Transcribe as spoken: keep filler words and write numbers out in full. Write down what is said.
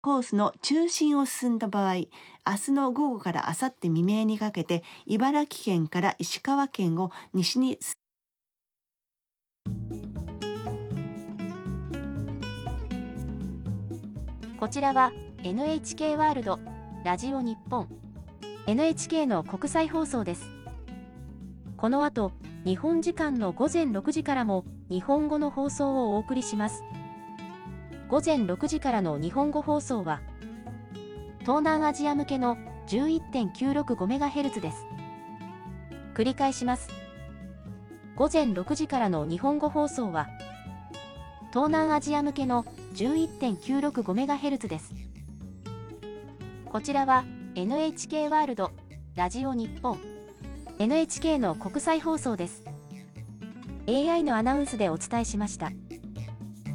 コースの中心を進んだ場合、明日の午後から明後日未明にかけて、茨城県から石川県を西に進こちらは エヌエイチケー ワールド、ラジオ日本、エヌエイチケー の国際放送です。この後、日本時間のごぜんろくじからも日本語の放送をお送りします。ごぜんろくじからの日本語放送は、東南アジア向けの じゅういってんきゅうろくごメガヘルツ です。繰り返します。ごぜんろくじからの日本語放送は、東南アジア向けの じゅういってんきゅうろくごメガヘルツ です。こちらは エヌエイチケー ワールド、ラジオ日本、エヌエイチケー の国際放送です。エーアイ のアナウンスでお伝えしました。